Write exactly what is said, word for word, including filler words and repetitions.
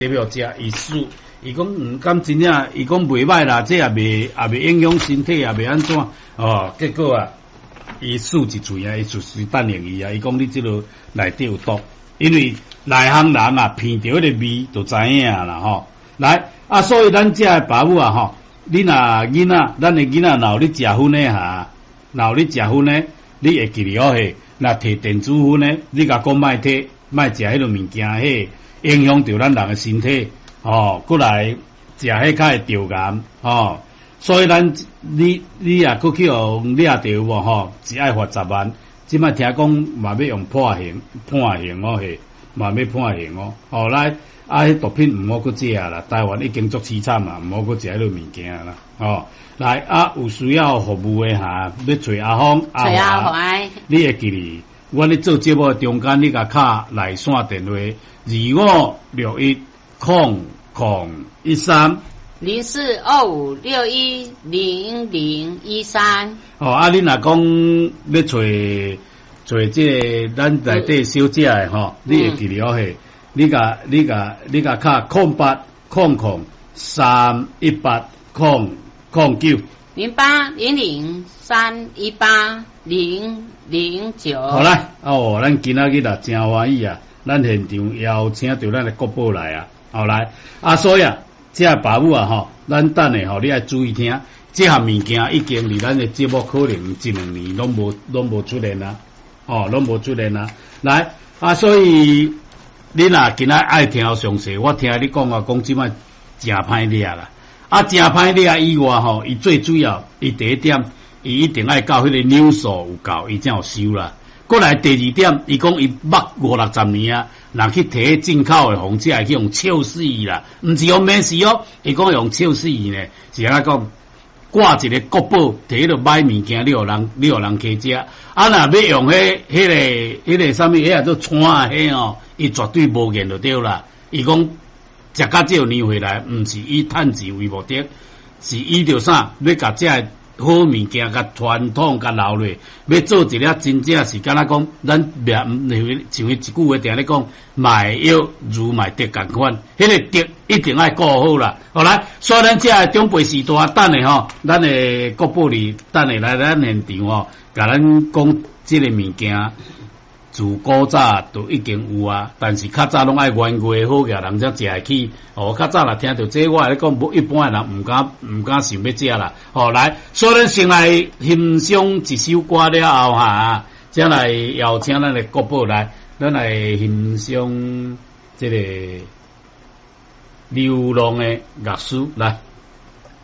代表食伊输，伊讲毋敢真正，伊讲袂歹啦，这也袂也袂影响身体，也袂安怎哦。结果啊，伊输一喙啊，伊就是等用伊啊。伊讲你即落内底有毒，因为内行人啊，闻到迄个味就知影啦吼。来啊，所以咱遮个爸母啊吼，你若囡仔，咱的囡仔若有咧食薰诶哈，若有咧食薰诶，你会记了嘿。若摕电子薰诶，你甲讲莫摕，莫食迄落物件，迄影响到咱人诶身体。哦，过来食迄较会着癌哦，所以咱你你啊，过去用掠着无吼，只爱罚十万。即摆听讲嘛要用判刑，判刑哦嘿，嘛要判刑哦。后来啊，迄毒品毋好去食啦，台湾已经足凄惨嘛，毋好去食迄落物件啦。哦，来啊，有需要服务诶哈，要找阿峰阿华，你会记哩？我咧做节目中间，你甲敲来线电话二五六一。空空一三零四二五六一零零一三。 哦，啊，你若讲要找找这个咱内底小姐诶吼，你会记了嘿？你甲你甲你甲卡空八空空三一八空空九零八零零三一八零零九。 好啦，哦，咱今仔日啊真欢喜啊，咱现场邀请到咱诶国宝来啊。后来啊，所以啊，这爸母啊吼，咱等下吼，你爱注意听，这项物件已经离咱的节目可能一两年拢无拢无出现啦，哦，拢无出现啦。来啊，所以你若今仔爱听详细，我听你讲啊，讲即摆真歹掠啦，啊，真歹掠以外吼，伊最主要，伊第一点，伊一定爱到迄个扭数有够，伊才有收啦。过来第二点，伊讲伊捌五六十年啊。人去摕进口诶红纸，会去用笑死伊啦，毋是用美死哦，伊讲用笑死伊呢，是安讲挂一个国宝，摕迄落买物件，你互人你互人去食，啊若要用迄迄个迄个啥物，迄个做串啊迄哦，伊绝对无验就对啦。伊讲食甲少年回来，毋是以趁钱为目的，是以着啥要甲遮好物件甲传统甲留落，要做一了真正是敢若讲，咱别像一句话定咧讲，卖药如卖德共款，迄个德一定爱顾好啦。好来，所以咱遮个长辈时代等下吼，咱的国宝里等下来咱现场吼，甲咱讲即个物件。自古早都已经有啊，但是较早拢爱原味好个人才食会起。哦，较早若听到这，我来讲，无一般人毋敢毋敢想要食啦。哦，来，所以咱先来欣赏一首歌了后哈，再来邀请咱的国宝来，咱来欣赏这个流浪的乐师来。